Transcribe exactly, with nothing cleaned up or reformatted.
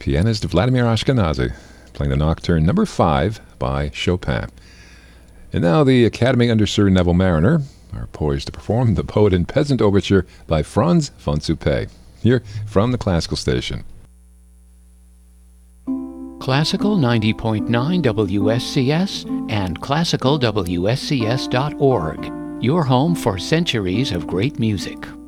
pianist Vladimir Ashkenazy, playing the Nocturne number five by Chopin. And now the Academy under Sir Neville Marriner are poised to perform the Poet and Peasant Overture by Franz von Suppé, here from the Classical Station. Classical ninety point nine W S C S and classical W S C S dot org, your home for centuries of great music.